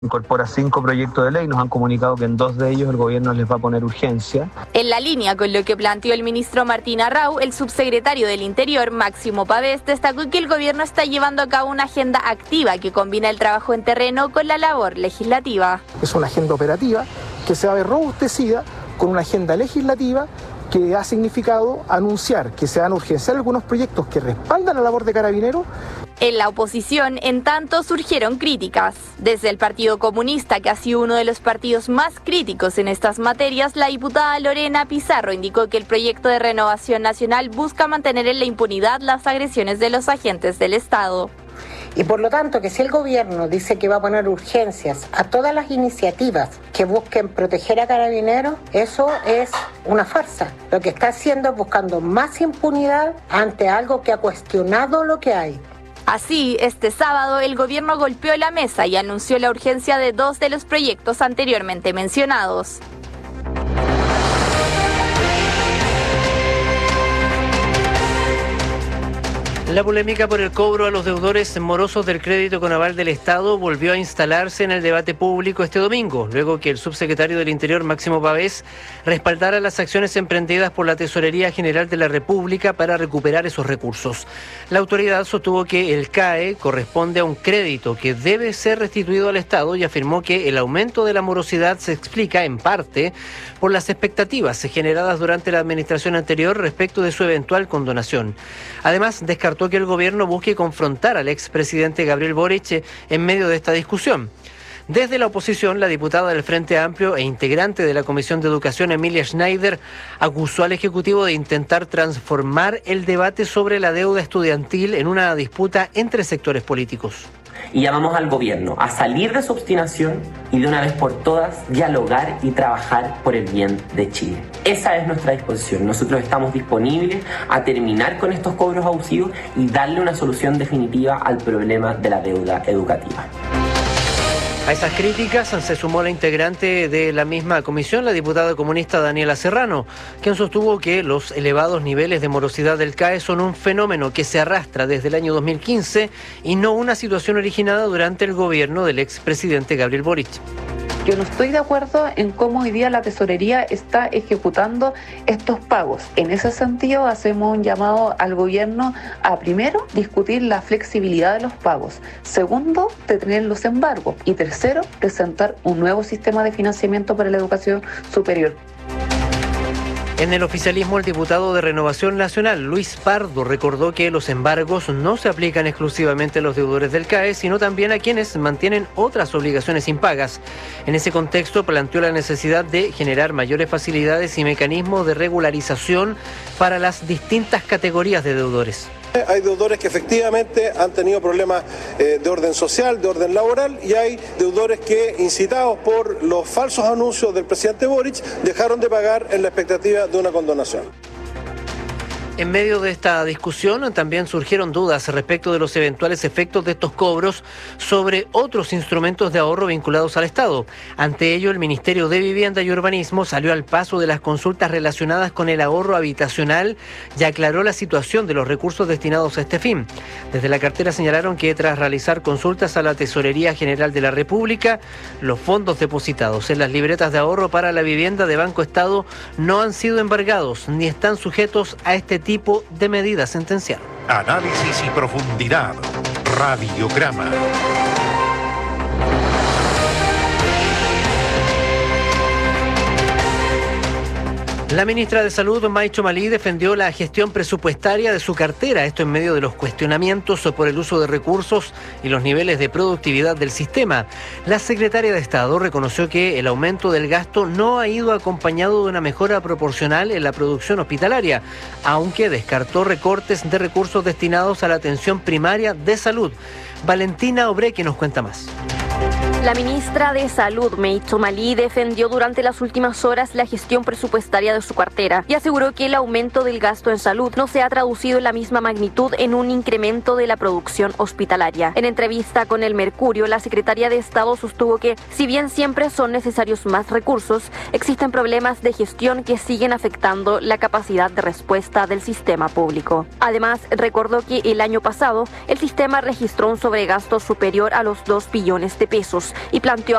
Incorpora 5 proyectos de ley, nos han comunicado que en 2 de ellos el gobierno les va a poner urgencia. En la línea con lo que planteó el ministro Martín Arrau, el subsecretario del Interior, Máximo Pavés, destacó que el gobierno está llevando a cabo una agenda activa que combina el trabajo en terreno con la labor legislativa. Es una agenda operativa que se va a ver robustecida con una agenda legislativa que ha significado anunciar que se van a urgenciar algunos proyectos que respaldan la labor de Carabineros. En la oposición, en tanto, surgieron críticas. Desde el Partido Comunista, que ha sido uno de los partidos más críticos en estas materias, la diputada Lorena Pizarro indicó que el proyecto de Renovación Nacional busca mantener en la impunidad las agresiones de los agentes del Estado. Y por lo tanto, que si el gobierno dice que va a poner urgencias a todas las iniciativas que busquen proteger a Carabineros, eso es una farsa. Lo que está haciendo es buscando más impunidad ante algo que ha cuestionado lo que hay. Así, este sábado el gobierno golpeó la mesa y anunció la urgencia de 2 de los proyectos anteriormente mencionados. La polémica por el cobro a los deudores morosos del crédito con aval del Estado volvió a instalarse en el debate público este domingo, luego que el subsecretario del Interior, Máximo Pavés, respaldara las acciones emprendidas por la Tesorería General de la República para recuperar esos recursos. La autoridad sostuvo que el CAE corresponde a un crédito que debe ser restituido al Estado y afirmó que el aumento de la morosidad se explica, en parte, por las expectativas generadas durante la administración anterior respecto de su eventual condonación. Además, descartó que el gobierno busque confrontar al expresidente Gabriel Boric en medio de esta discusión. Desde la oposición, la diputada del Frente Amplio e integrante de la Comisión de Educación, Emilia Schneider, acusó al Ejecutivo de intentar transformar el debate sobre la deuda estudiantil en una disputa entre sectores políticos. Y llamamos al gobierno a salir de su obstinación y de una vez por todas dialogar y trabajar por el bien de Chile. Esa es nuestra disposición. Nosotros estamos disponibles a terminar con estos cobros abusivos y darle una solución definitiva al problema de la deuda educativa. A esas críticas se sumó la integrante de la misma comisión, la diputada comunista Daniela Serrano, quien sostuvo que los elevados niveles de morosidad del CAE son un fenómeno que se arrastra desde el año 2015 y no una situación originada durante el gobierno del expresidente Gabriel Boric. Yo no estoy de acuerdo en cómo hoy día la tesorería está ejecutando estos pagos. En ese sentido, hacemos un llamado al gobierno a, primero, discutir la flexibilidad de los pagos. Segundo, detener los embargos. Y tercero, presentar un nuevo sistema de financiamiento para la educación superior. En el oficialismo, el diputado de Renovación Nacional, Luis Pardo, recordó que los embargos no se aplican exclusivamente a los deudores del CAE, sino también a quienes mantienen otras obligaciones impagas. En ese contexto, planteó la necesidad de generar mayores facilidades y mecanismos de regularización para las distintas categorías de deudores. Hay deudores que efectivamente han tenido problemas de orden social, de orden laboral, y hay deudores que, incitados por los falsos anuncios del presidente Boric, dejaron de pagar en la expectativa de una condonación. En medio de esta discusión también surgieron dudas respecto de los eventuales efectos de estos cobros sobre otros instrumentos de ahorro vinculados al Estado. Ante ello, el Ministerio de Vivienda y Urbanismo salió al paso de las consultas relacionadas con el ahorro habitacional y aclaró la situación de los recursos destinados a este fin. Desde la cartera señalaron que tras realizar consultas a la Tesorería General de la República, los fondos depositados en las libretas de ahorro para la vivienda de Banco Estado no han sido embargados ni están sujetos a este tipo de medidas, sentenciaron. Análisis y profundidad. Radiograma. La ministra de Salud, Maicho Chomalí, defendió la gestión presupuestaria de su cartera, esto en medio de los cuestionamientos por el uso de recursos y los niveles de productividad del sistema. La secretaria de Estado reconoció que el aumento del gasto no ha ido acompañado de una mejora proporcional en la producción hospitalaria, aunque descartó recortes de recursos destinados a la atención primaria de salud. Valentina Obreque nos cuenta más. La ministra de Salud, Maicho Chomalí, defendió durante las últimas horas la gestión presupuestaria de su cartera y aseguró que el aumento del gasto en salud no se ha traducido en la misma magnitud en un incremento de la producción hospitalaria. En entrevista con El Mercurio, la secretaria de Estado sostuvo que, si bien siempre son necesarios más recursos, existen problemas de gestión que siguen afectando la capacidad de respuesta del sistema público. Además, recordó que el año pasado el sistema registró un sobregasto superior a los 2 billones de pesos y planteó